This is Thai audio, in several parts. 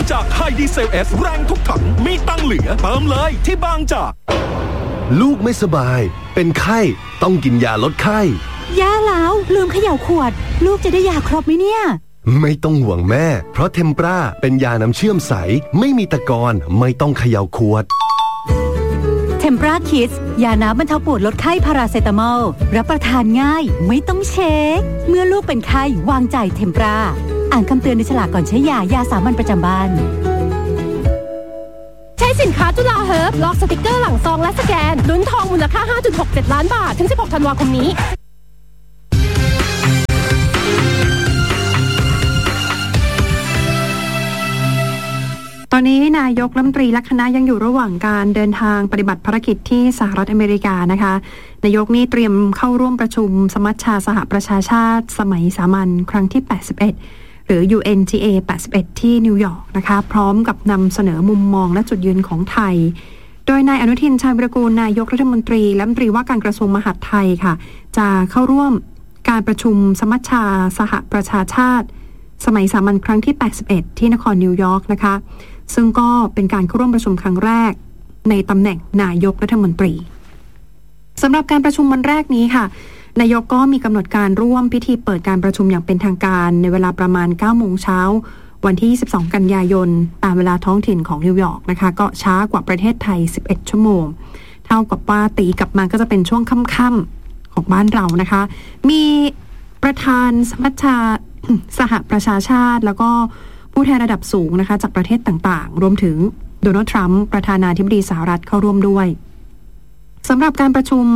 จากไฮดีเซล S แรงทุกถังมีตังเหลือเติมเลยที่บางจากลูกไม่สบายเป็นไข้ต้องกินยาลดไข้แย่แล้วลืมเขย่าขวดลูกจะได้ยาครบไหมเนี่ยไม่ต้องห่วงแม่เพราะเทมปราเป็นยาน้ำเชื่อมใสไม่มีตะกอนไม่ต้องเขย่าขวดเทมปราคิดยาน้ำบรรเทาปวดลดไข้พาราเซตามอลรับประทานง่ายไม่ต้องเช็คเมื่อลูกเป็นไข้วางใจเทมปราอ่านคำเตือนในฉลากก่อนใช้ยาสามัญประจำบ้านใช้สินค้าจุฬาเฮิร์บล็อกสติกเกอร์หลังซองและสแกนลุ้นทองมูลค่า 5.67 ล้านบาทถึง16ธันวาคมนี้ตอนนี้นายกรัฐมนตรีและคณะยังอยู่ระหว่างการเดินทางปฏิบัติภารกิจที่สหรัฐอเมริกานะคะนายกนี่เตรียมเข้าร่วมประชุมสมัชชาสหประชาชาติสมัยสามัญครั้งที่81หรือ UNGA 81ที่นิวยอร์กนะคะพร้อมกับนำเสนอมุมมองและจุดยืนของไทยโดยนายอนุทินชาญวิรากูลนายกรัฐมนตรีและรัฐมนตรีว่าการกระทรวงมหาดไทยค่ะจะเข้าร่วมการประชุมสมัชชาสหประชาชาติสมัยสามัญครั้งที่81ที่นครนิวยอร์กนะคะซึ่งก็เป็นการเข้าร่วมประชุมครั้งแรกในตำแหน่งนายกรัฐมนตรีสำหรับการประชุมวันแรกนี้ค่ะนายกก็มีกำหนดการร่วมพิธีเปิดการประชุมอย่างเป็นทางการในเวลาประมาณ 9 โมงเช้าวันที่22 กันยายนตามเวลาท้องถิ่นของนิวยอร์กนะคะก็ช้ากว่าประเทศไทย11 ชั่วโมงเท่ากับว่าตีกลับมาก็จะเป็นช่วงค่ำๆของบ้านเรานะคะมีประธานสมัชชาสหประชาชาติแล้วก็ผู้แทนระดับสูงนะคะจากประเทศต่างๆรวมถึงโดนัลด์ทรัมป์ประธานาธิบดีสหรัฐเข้าร่วมด้วยสำหรับการประชุม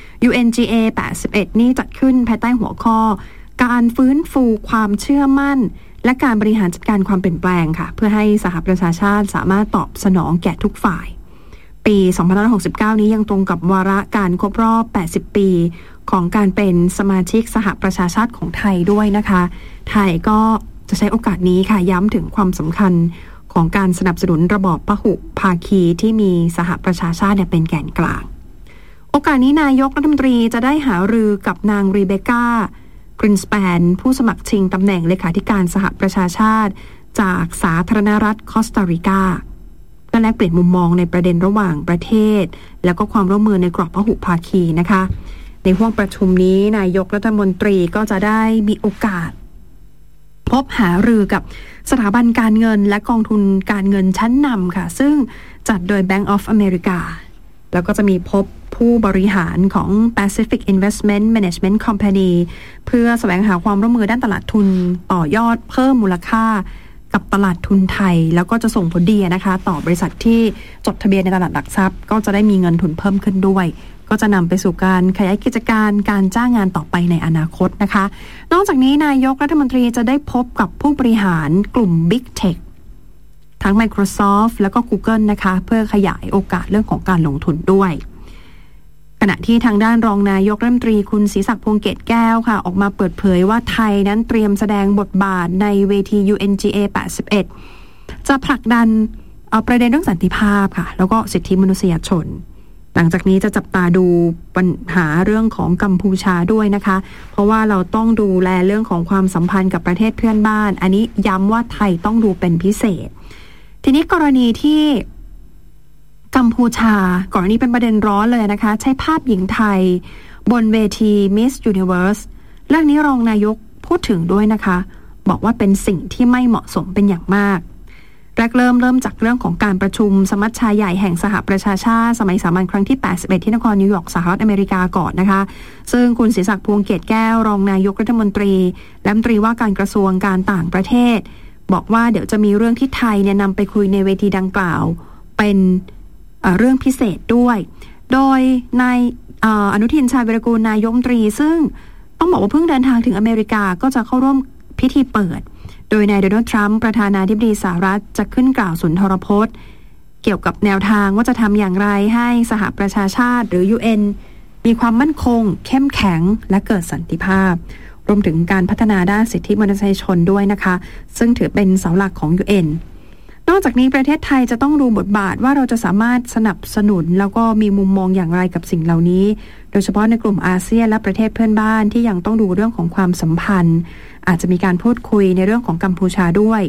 UNGA 81นี่จัดขึ้นภายใต้หัวข้อการฟื้นฟูความเชื่อมั่นและการบริหารจัดการความเปลี่ยนแปลงค่ะเพื่อให้สหประชาชาติสามารถตอบสนองแก่ทุกฝ่ายปี2569นี้ยังตรงกับวาระการครบรอบ80 ปีของการเป็นสมาชิกสหประชาชาติของไทยด้วยนะคะไทยก็จะใช้โอกาสนี้ค่ะย้ำถึงความสำคัญของการสนับสนุนระบอบพหุภาคีที่มีสหประชาชาติเป็นแกนกลางโอกาสนี้นายกรัฐมนตรีจะได้หารือกับนางรีเบคก้ากรินสแปนผู้สมัครชิงตำแหน่งเลขาธิการสหประชาชาติจากสาธารณรัฐคอสตาริกาและแลกเปลี่ยนมุมมองในประเด็นระหว่างประเทศแล้วก็ความร่วมมือในกรอบพหุภาคีนะคะในห้วงประชุมนี้นายกรัฐมนตรีก็จะได้มีโอกาสพบหารือกับสถาบันการเงินและกองทุนการเงินชั้นนำค่ะซึ่งจัดโดย Bank of America แล้วก็จะมีพบผู้บริหารของ Pacific Investment Management Company เพื่อแสวงหาความร่วมมือด้านตลาดทุนต่อยอดเพิ่มมูลค่ากับตลาดทุนไทยแล้วก็จะส่งผลดีนะคะต่อบริษัทที่จดทะเบียนในตลาดหลักทรัพย์ก็จะได้มีเงินทุนเพิ่มขึ้นด้วยก็จะนำไปสู่การขยายกิจการการจ้างงานต่อไปในอนาคตนะคะนอกจากนี้นายกรัฐมนตรีจะได้พบกับผู้บริหารกลุ่ม Big Tech ทั้ง Microsoft แล้วก็ Google นะคะเพื่อขยายโอกาสเรื่องของการลงทุนด้วยขณะที่ทางด้านรองนายกรัฐมนตรีคุณศรีศักดิ์พวงเกตแก้วค่ะออกมาเปิดเผยว่าไทยนั้นเตรียมแสดงบทบาทในเวที UNGA 81จะผลักดันเอาประเด็นเรื่องสันติภาพค่ะแล้วก็สิทธิมนุษยชนหลังจากนี้จะจับตาดูปัญหาเรื่องของกัมพูชาด้วยนะคะเพราะว่าเราต้องดูแลเรื่องของความสัมพันธ์กับประเทศเพื่อนบ้านอันนี้ย้ำว่าไทยต้องดูเป็นพิเศษทีนี้กรณีที่กัมพูชาก่อนนี้เป็นประเด็นร้อนเลยนะคะใช้ภาพหญิงไทยบนเวที Miss Universe เรื่องนี้รองนายกพูดถึงด้วยนะคะบอกว่าเป็นสิ่งที่ไม่เหมาะสมเป็นอย่างมากเริ่มจากเรื่องของการประชุมสมัชชาใหญ่แห่งสหประชาชาติสมัยสามัญครั้งที่81ที่นครนิวยอร์กสหรัฐอเมริกาก่อนนะคะซึ่งคุณศรีศักดิ์พวงเกตแก้วรองนายกรัฐมนตรีและรัฐมนตรีว่าการกระทรวงการต่างประเทศบอกว่าเดี๋ยวจะมีเรื่องที่ไทยเนี่ยนำไปคุยในเวทีดังกล่าวเป็นเรื่องพิเศษด้วยโดยนายอนุทินชาญวิรากูลนายกรัฐมนตรีซึ่งต้องบอกว่าเพิ่งเดินทางถึงอเมริกาก็จะเข้าร่วมพิธีเปิดโดยนายโดนัลด์ทรัมป์ประธานาธิบดีสหรัฐจะขึ้นกล่าวสุนทรพจน์เกี่ยวกับแนวทางว่าจะทำอย่างไรให้สหประชาชาติหรือ UN มีความมั่นคงเข้มแข็งและเกิดสันติภาพรวมถึงการพัฒนาด้านสิทธิมนุษยชนด้วยนะคะซึ่งถือเป็นเสาหลักของ UN นอกจากนี้ประเทศไทยจะต้องดูบทบาทว่าเราจะสามารถสนับสนุนแล้วก็มีมุมมองอย่างไรกับสิ่งเหล่านี้โดยเฉพาะในกลุ่มอาเซียนและประเทศเพื่อนบ้านที่ยังต้องดูเรื่องของความสัมพันธ์อาจจะมีการพูดคุยในเรื่องของกัมพูชาด้วย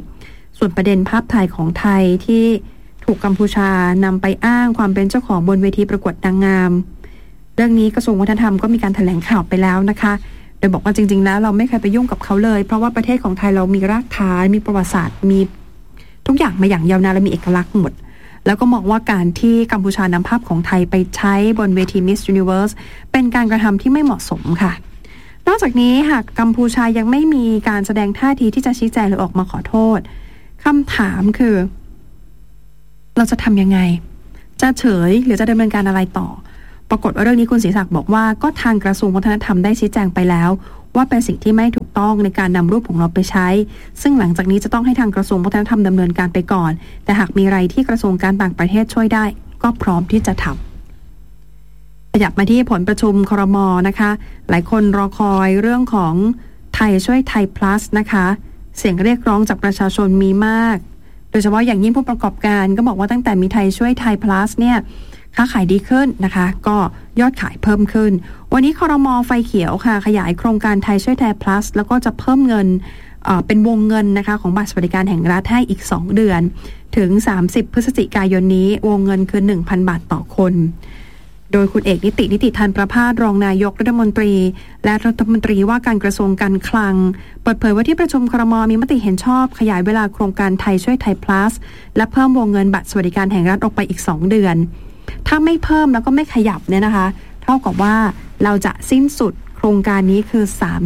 ส่วนประเด็นภาพถ่ายของไทยที่ถูกกัมพูชานำไปอ้างความเป็นเจ้าของบนเวทีประกวดนางงามเรื่องนี้กระทรวงวัฒนธรรมก็มีการแถลงข่าวไปแล้วนะคะโดยบอกว่าจริงๆแล้วเราไม่เคยไปยุ่งกับเขาเลยเพราะว่าประเทศของไทยเรามีรากฐานมีประวัติศาสตร์มีทุกอย่างมาอย่างยาวนานและมีเอกลักษณ์หมดแล้วก็มองว่าการที่กัมพูชานำภาพของไทยไปใช้บนเวที Miss Universe เป็นการกระทำที่ไม่เหมาะสมค่ะนอกจากนี้หากกัมพูชายังไม่มีการแสดงท่าทีที่จะชี้แจงหรือออกมาขอโทษคำถามคือเราจะทำยังไงจะเฉยหรือจะดำเนินการอะไรต่อปรากฏว่าเรื่องนี้คุณศรีศักดิ์บอกว่าก็ทางกระทรวงวัฒนธรรมได้ชี้แจงไปแล้วว่าเป็นสิ่งที่ไม่ถูกต้องในการนำรูปของเราไปใช้ซึ่งหลังจากนี้จะต้องให้ทางกระทรวงวัฒนธรรมดำเนินการไปก่อนแต่หากมีอะไรที่กระทรวงการต่างประเทศช่วยได้ก็พร้อมที่จะทำขยับมาที่ผลประชุมครม.นะคะหลายคนรอคอยเรื่องของไทยช่วยไทย plus นะคะเสียงเรียกร้องจากประชาชนมีมากโดยเฉพาะอย่างยิ่งผู้ประกอบการก็บอกว่าตั้งแต่มีไทยช่วยไทย plus เนี่ยค้าขายดีขึ้นนะคะก็ยอดขายเพิ่มขึ้นวันนี้ครม.ไฟเขียวค่ะขยายโครงการไทยช่วยไทย plus แล้วก็จะเพิ่มเงินเป็นวงเงินนะคะของบัตรสวัสดิการแห่งรัฐให้อีก2เดือนถึง30พฤศจิกายนนี้วงเงินคือ 1,000 บาทต่อคนโดยคุณเอกนิติธันประภาสรองนายกรัฐมนตรีและรัฐมนตรีว่าการกระทรวงการคลังเปิดเผยว่าที่ประชุมครม.มีมติเห็นชอบขยายเวลาโครงการไทยช่วยไทย plus และเพิ่มวงเงินบัตรสวัสดิการแห่งรัฐออกไปอีก2เดือนถ้าไม่เพิ่มแล้วก็ไม่ขยับเนี่ยนะคะเท่ากับว่าเราจะสิ้นสุดโครงการนี้คือ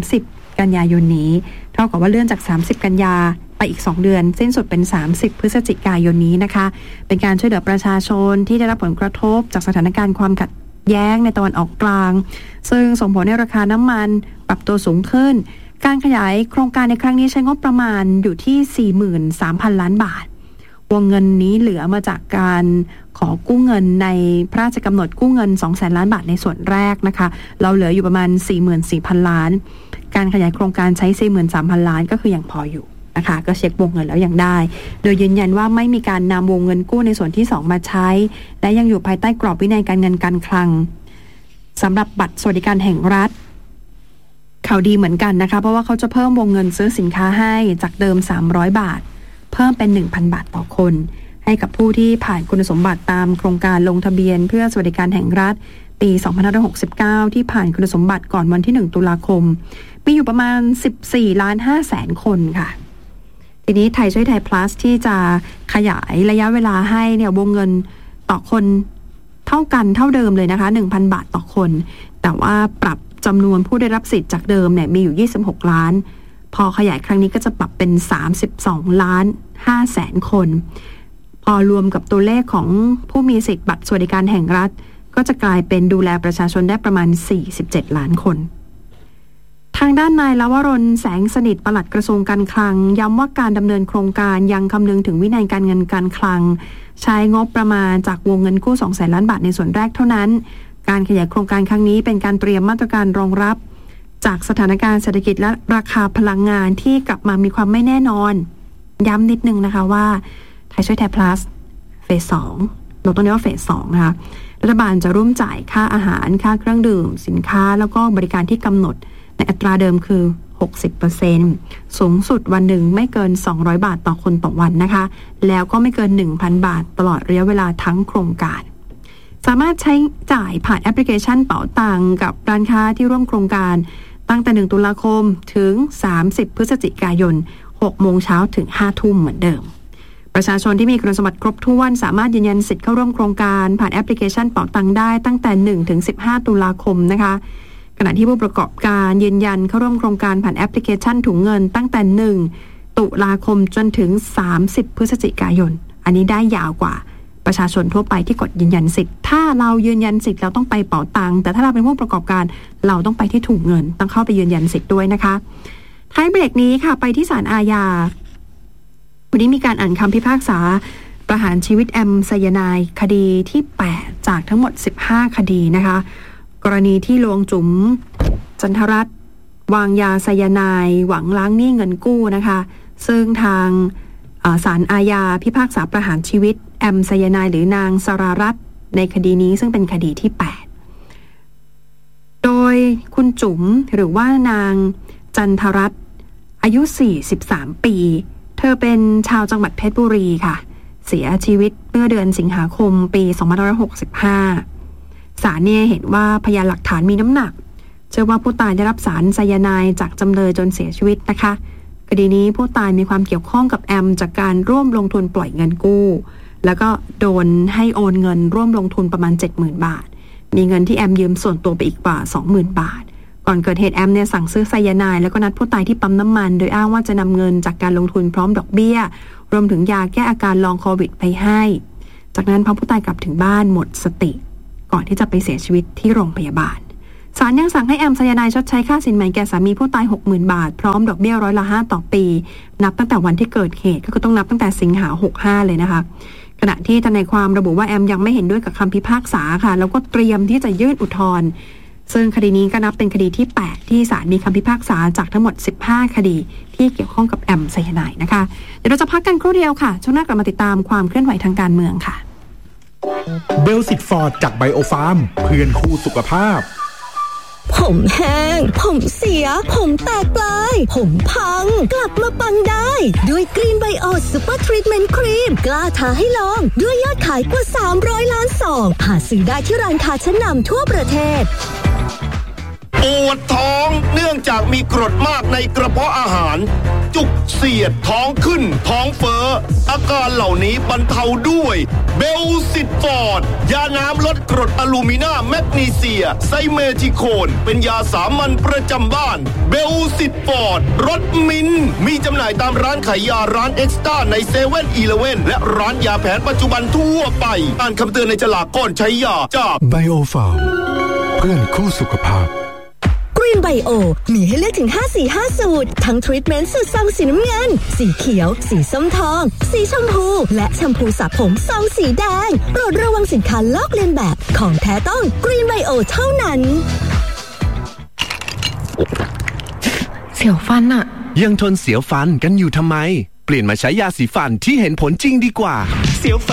30กันยายนนี้เท่ากับว่าเลื่อนจาก30กันยาไปอีก2เดือนสิ้นสุดเป็น30พฤศจิกายนนี้นะคะเป็นการช่วยเหลือประชาชนที่ได้รับผลกระทบจากสถานการณ์ความขัดแย้งในตะวันออกกลางซึ่งส่งผลให้ราคาน้ำมันปรับตัวสูงขึ้นการขยายโครงการในครั้งนี้ใช้งบประมาณอยู่ที่ 43,000 ล้านบาทวงเงินนี้เหลือมาจากการขอกู้เงินในพระราชกำหนดกู้เงิน 200,000 ล้านบาทในส่วนแรกนะคะเราเหลืออยู่ประมาณ 44,000 ล้านการขยายโครงการใช้ 43,000 ล้านก็คือยังพออยู่นะคะก็เช็ควงเงินแล้วยังได้โดยยืนยันว่าไม่มีการนำวงเงินกู้ในส่วนที่2มาใช้และยังอยู่ภายใต้กรอบวินัยการเงินการคลังสำหรับบัตรสวัสดิการแห่งรัฐข่าวดีเหมือนกันนะคะเพราะว่าเขาจะเพิ่มวงเงินซื้อสินค้าให้จากเดิม300 บาทเพิ่มเป็น 1,000 บาทต่อคนให้กับผู้ที่ผ่านคุณสมบัติตามโครงการลงทะเบียนเพื่อสวัสดิการแห่งรัฐปี2569ที่ผ่านคุณสมบัติก่อนวันที่1ตุลาคมมีอยู่ประมาณ 14.5 คนค่ะทีนี้ไทยช่วยไทย plus ที่จะขยายระยะเวลาให้เนี่ยวงเงินต่อคนเท่ากันเท่าเดิมเลยนะคะ 1,000 บาทต่อคนแต่ว่าปรับจำนวนผู้ได้รับสิทธิ์จากเดิมเนี่ยมีอยู่26ล้านพอขยายครั้งนี้ก็จะปรับเป็น32.5 คนพอรวมกับตัวเลขของผู้มีสิทธิ์บัตรสวัสดิการแห่งรัฐก็จะกลายเป็นดูแลประชาชนได้ประมาณ47ล้านคนทางด้านนายลวรนแสงสนิทปลัดกระทรวงการคลังย้ำว่าการดำเนินโครงการยังคำนึงถึงวินัยการเงินการคลังใช้งบประมาณจากวงเงินกู้ 200,000 ล้านบาทในส่วนแรกเท่านั้นการขยายโครงการครั้งนี้เป็นการเตรียมมาตรการรองรับจากสถานการณ์เศรษฐกิจและราคาพลังงานที่กลับมามีความไม่แน่นอนย้ำนิดนึงนะคะว่าไทยช่วยไทย plus เฟส 2เราต้องเรียกว่าเฟส 2นะคะรัฐบาลจะร่วมจ่ายค่าอาหารค่าเครื่องดื่มสินค้าแล้วก็บริการที่กำหนดในอัตราเดิมคือ 60% สูงสุดวันหนึ่งไม่เกิน200 บาทต่อคนต่อวันนะคะแล้วก็ไม่เกิน 1,000 บาทตลอดระยะเวลาทั้งโครงการสามารถใช้จ่ายผ่านแอปพลิเคชันเป๋าตังกับร้านค้าที่ร่วมโครงการตั้งแต่1ตุลาคมถึง30พฤศจิกายน6โมงเช้าถึง5ทุ่มเหมือนเดิมประชาชนที่มีคุณสมบัติครบถ้วนสามารถยืนยันสิทธิ์เข้าร่วมโครงการผ่านแอปพลิเคชันเป๋าตังได้ตั้งแต่1ถึง15ตุลาคมนะคะขณะที่ผู้ประกอบการยืนยันเข้าร่วมโครงการผ่านแอปพลิเคชันถุงเงินตั้งแต่1ตุลาคมจนถึง30พฤศจิกายนอันนี้ได้ยาวกว่าประชาชนทั่วไปที่กดยืนยันสิทธิ์ถ้าเรายืนยันสิทธิ์เราต้องไปเป๋าตังแต่ถ้าเราเป็นผู้ประกอบการเราต้องไปที่ถุงเงินต้องเข้าไปยืนยันสิทธิ์ด้วยนะคะท้ายเบรกนี้ค่ะไปที่ศาลอาญาวันนี้มีการอ่านคำพิพากษาประหารชีวิตแอมไซยาไนด์คดีที่8จากทั้งหมด15คดีนะคะกรณีที่ลวงจุ๋มจันทรัตน์วางยาไซยาไนด์หวังล้างหนี้เงินกู้นะคะซึ่งทางศาลอาญาพิพากษาประหารชีวิตแอมไซยาไนด์หรือนางสรารัตน์ในคดีนี้ซึ่งเป็นคดีที่8โดยคุณจุ๋มหรือว่านางจันทรัตน์อายุ43ปีเธอเป็นชาวจังหวัดเพชรบุรีค่ะเสียชีวิตเมื่อเดือนสิงหาคมปี2565ศาลเนี่ยเห็นว่าพยานหลักฐานมีน้ำหนักเชื่อว่าผู้ตายได้รับสารไซยาไนด์จากจำเลยจนเสียชีวิตนะคะคดีนี้ผู้ตายมีความเกี่ยวข้องกับแอมจากการร่วมลงทุนปล่อยเงินกู้แล้วก็โดนให้โอนเงินร่วมลงทุนประมาณ 70,000 บาทมีเงินที่แอมยืมส่วนตัวไปอีกกว่า 20,000 บาทก่อนเกิดเหตุแอมเนี่ยสั่งซื้อไซยาไนด์แล้วก็นัดผู้ตายที่ปั๊มน้ำมันโดยอ้างว่าจะนำเงินจากการลงทุนพร้อมดอกเบี้ยรวมถึงยาแก้อาการลองโควิดไปให้จากนั้นพอผู้ตายกลับถึงบ้านหมดสติก่อนที่จะไปเสียชีวิตที่โรงพยาบาลศาลยังสั่งให้แอมไซยาไนด์ชดใช้ค่าสินไหมแก่สามีผู้ตาย 60,000 บาทพร้อมดอกเบี้ย5%ต่อปีนับตั้งแต่วันที่เกิดเหตุก็ต้องนับตั้งแต่สิงหา65เลยนะคะขณะที่ทนายความระบุว่าแอมยังไม่เห็นด้วยกับคำพิพากษาค่ะแล้วก็เตรียมที่จะยื่นอุทธรณ์ซึ่งคดีนี้ก็นับเป็นคดีที่8ที่ศาลมีคำพิพากษาจากทั้งหมด15คดีที่เกี่ยวข้องกับแอมไซยาไนด์นะคะเดี๋ยวเราจะพักกันครู่เดียวค่ะช่วงหน้ากลับมาติดตามความเคลื่อนไหวทางการเมืองค่ะเบลสิตฟอร์ดจากไบโอฟาร์มเพื่อนคู่สุขภาพผมแห้งผมเสียผมแตกปลายผมพังกลับมาปังได้ด้วยกรีนไบโอซูเปอร์ทรีทเมนต์ครีมกล้าท้าให้ลองด้วยยอดขายกว่า300ล้านซองหาซื้อได้ที่ร้านค้าชั้นนำทั่วประเทศปวดท้องเนื่องจากมีกรดมากในกระเพาะอาหารจุกเสียดท้องขึ้นท้องเฟ้ออาการเหล่านี้บรรเทาด้วยเบลซิตฟอร์ดยาน้ำลดกรดอะลูมิเนียมแมกนีเซียไซเมทิโคนเป็นยาสามัญประจำบ้านเบลซิตฟอร์ดรสมิ้นมีจำหน่ายตามร้านขายยาร้านเอ็กซ์ต้าใน7-Eleven และร้านยาแผนปัจจุบันทั่วไปอ่านคำเตือนในฉลากก่อนใช้ยาจากไบโอฟาร์มเพื่อนคู่สุขภาพกรีนไบโอมีให้เลือกถึง5สูตรทั้งทรีทเมนต์สูตรซองสีน้ำเงินสีเขียวสีส้มทองสีชมพูและแชมพูสระผมซองสีแดงโปรดระวังสินค้าลอกเลียนแบบของแท้ต้องกรีนไบโอเท่านั้นเสียวฟันอะยังทนเสียวฟันกันอยู่ทำไมเปลี่ยนมาใช้ยาสีฟันที่เห็นผลจริงดีกว่าเสียวฟัน